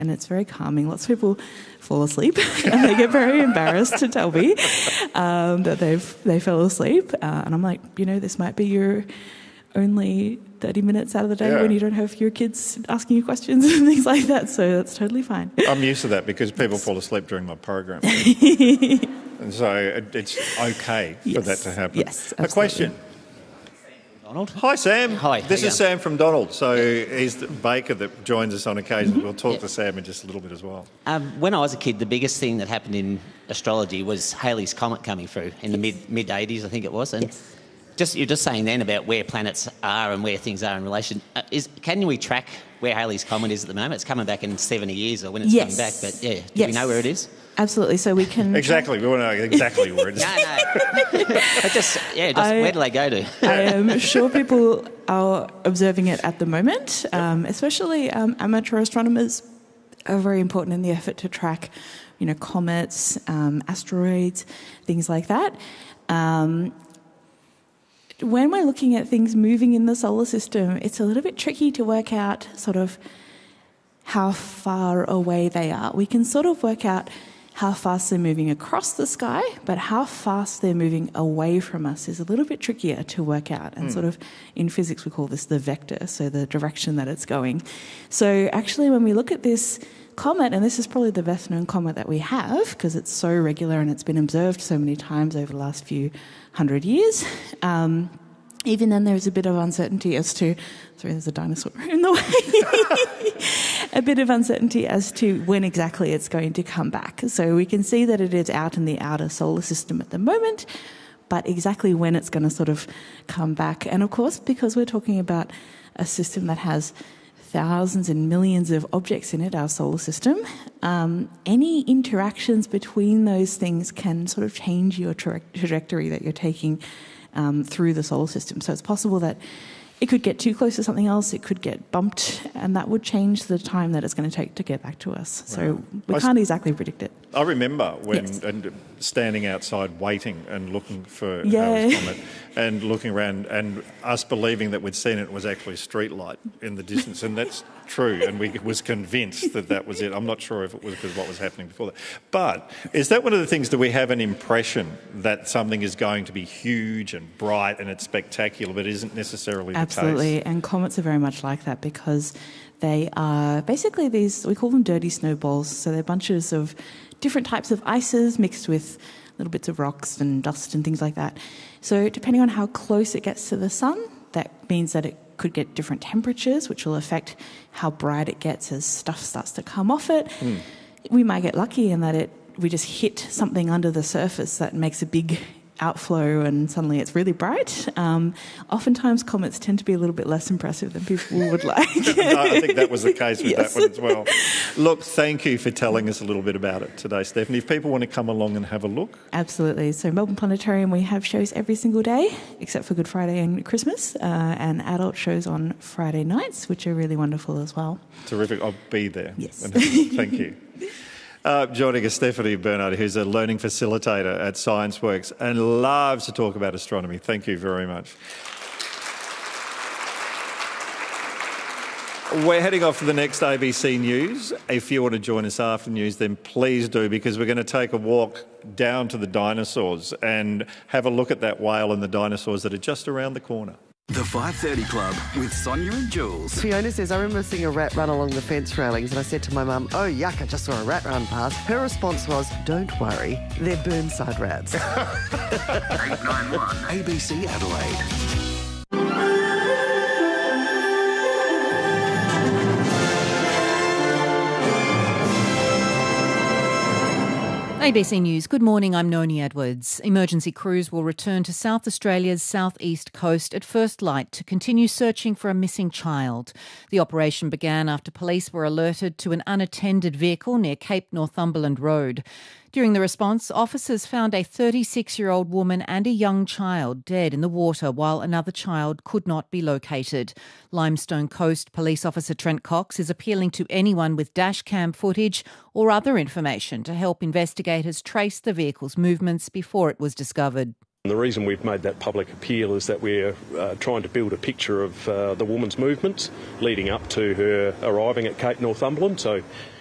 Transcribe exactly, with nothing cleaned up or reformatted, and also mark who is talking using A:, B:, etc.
A: and it's very calming. Lots of people fall asleep and they get very embarrassed to tell me um, that they've they fell asleep. Uh, and I'm like, you know, this might be your only thirty minutes out of the day yeah. when you don't have your kids asking you questions and things like that. So that's totally fine.
B: I'm used to that because people fall asleep during my program. And so it, it's okay for
A: yes.
B: that to happen.
A: Yes, absolutely.
B: A question.
C: Donald.
B: Hi, Sam.
C: Hi.
B: This is Sam from Donald. So he's the baker that joins us on occasion.
A: Mm-hmm.
B: We'll talk
C: Yep.
B: to Sam in just a little bit as well.
C: Um, when I was a kid, the biggest thing that happened in astrology was Halley's Comet coming through in the mid mid eighties, I think it was. And
A: yes.
C: just you're just saying then about where planets are and where things are in relation. Uh, is can we track where Halley's Comet is at the moment? It's coming back in seventy years or when it's
A: yes.
C: coming back. But yeah, do
A: yes.
C: we know where it is?
A: Absolutely. So we can
B: Exactly. We want to know exactly where it is.
C: No, no. But just yeah, just
A: I,
C: where do they go to?
A: I am sure people are observing it at the moment, um, especially um, amateur astronomers are very important in the effort to track, you know, comets, um, asteroids, things like that. Um, when we're looking at things moving in the solar system, it's a little bit tricky to work out sort of how far away they are. We can sort of work out how fast they're moving across the sky, but how fast they're moving away from us is a little bit trickier to work out. And mm. sort of in physics we call this the vector, so the direction that it's going. So actually when we look at this comet, and this is probably the best known comet that we have because it's so regular and it's been observed so many times over the last few hundred years, um, even then there's a bit of uncertainty as to, sorry, there's a dinosaur in the way, a bit of uncertainty as to when exactly it's going to come back. So we can see that it is out in the outer solar system at the moment, but exactly when it's going to sort of come back. And of course, because we're talking about a system that has thousands and millions of objects in it, our solar system, um, any interactions between those things can sort of change your tra- trajectory that you're taking Um, through the solar system. So it's possible that it could get too close to something else, it could get bumped, and that would change the time that it's going to take to get back to us. So right. we I can't s- exactly predict it.
B: I remember when
A: yes.
B: and standing outside waiting and looking for
A: yeah.
B: Halley's Comet and looking around and us believing that we'd seen it was actually a street light in the distance, and that's true, and we was convinced that that was it. I'm not sure if it was because what was happening before that. But is that one of the things that we have an impression that something is going to be huge and bright and it's spectacular, but isn't necessarily the case?
A: Absolutely, and comets are very much like that because they are basically these, we call them dirty snowballs, so they're bunches of different types of ices mixed with little bits of rocks and dust and things like that. So depending on how close it gets to the sun, that means that it could get different temperatures, which will affect how bright it gets as stuff starts to come off it. Mm. We might get lucky in that it we just hit something under the surface that makes a big outflow and suddenly it's really bright. Um, oftentimes comets tend to be a little bit less impressive than people would like.
B: No, I think that was the case with
A: yes.
B: that one as well. Look, thank you for telling us a little bit about it today, Stephanie. If people want to come along and have a look.
A: Absolutely. So Melbourne Planetarium, we have shows every single day except for Good Friday and Christmas, uh, and adult shows on Friday nights, which are really wonderful as well.
B: Terrific. I'll be there.
A: Yes.
B: And thank you. Uh, joining us, Stephanie Bernard, who's a learning facilitator at ScienceWorks and loves to talk about astronomy. Thank you very much. We're heading off to the next A B C News. If you want to join us after the news, then please do, because we're going to take a walk down to the dinosaurs and have a look at that whale and the dinosaurs that are just around the corner.
D: The five thirty Club with Sonia and Jules.
E: Fiona says, I remember seeing a rat run along the fence railings and I said to my mum, oh yuck, I just saw a rat run past. Her response was, don't worry, they're Burnside rats.
D: eight nine one A B C Adelaide.
F: A B C News. Good morning, I'm Noni Edwards. Emergency crews will return to South Australia's southeast coast at first light to continue searching for a missing child. The operation began after police were alerted to an unattended vehicle near Cape Northumberland Road. During the response, officers found a thirty-six-year-old woman and a young child dead in the water while another child could not be located. Limestone Coast Police Officer Trent Cox is appealing to anyone with dashcam footage or other information to help investigators trace the vehicle's movements before it was discovered.
G: The reason we've made that public appeal is that we're uh, trying to build a picture of uh, the woman's movements leading up to her arriving at Cape Northumberland. So